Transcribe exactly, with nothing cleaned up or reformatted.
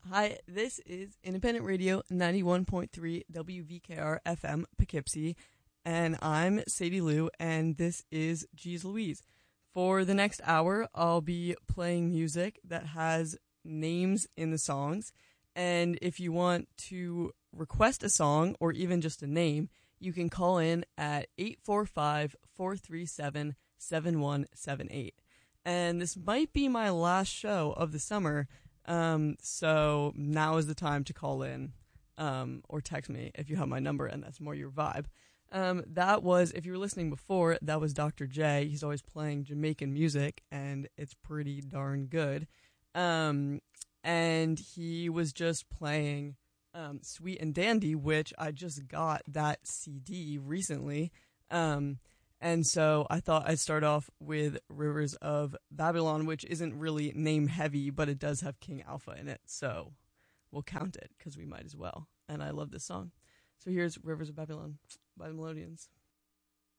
Hi, this is Independent Radio ninety-one point three W V K R F M Poughkeepsie, and I'm Sadie Lou, and this is Geez Louise. For the next hour, I'll be playing music that has names in the songs, and if you want to request a song or even just a name, you can call in at eight four five, four three seven, seven one seven eight. And this might be my last show of the summer, um, so now is the time to call in um, or text me if you have my number and that's more your vibe. Um, that was, if you were listening before, that was Doctor J. He's always playing Jamaican music, and it's pretty darn good. Um, and he was just playing um, Sweet and Dandy, which I just got that C D recently. Um, and so I thought I'd start off with Rivers of Babylon, which isn't really name heavy, but it does have King Alpha in it. So we'll count it because we might as well. And I love this song. So here's Rivers of Babylon by the Melodians.